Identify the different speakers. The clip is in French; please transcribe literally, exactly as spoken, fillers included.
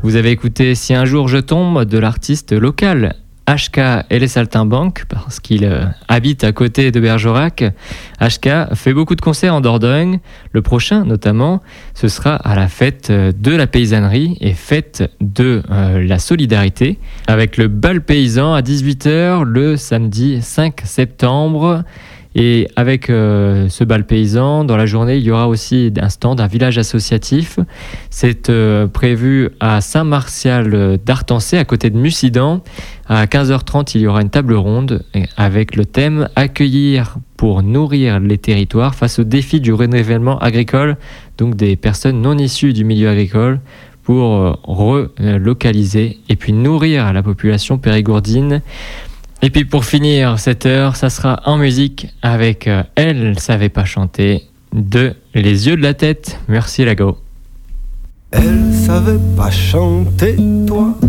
Speaker 1: Vous avez écouté Si un jour je tombe de l'artiste local H K et les Saltimbanques, parce qu'il euh, habite à côté de Bergerac. H K fait beaucoup de concerts en Dordogne. Le prochain, notamment, ce sera à la fête de la paysannerie et fête de euh, la solidarité, avec le bal paysan à dix-huit heures le samedi cinq septembre. Et avec euh, ce bal paysan, dans la journée, il y aura aussi un stand, un village associatif. C'est euh, prévu à Saint-Martial d'Artancé, à côté de Mussidan. À quinze heures trente, il y aura une table ronde avec le thème « Accueillir pour nourrir les territoires face au défi du renouvellement agricole », donc des personnes non issues du milieu agricole, pour euh, relocaliser et puis nourrir la population périgourdine. Et puis pour finir cette heure, ça sera en musique avec euh, Elle savait pas chanter de Les yeux de la tête. Merci Lago.
Speaker 2: Elle savait pas chanter, toi,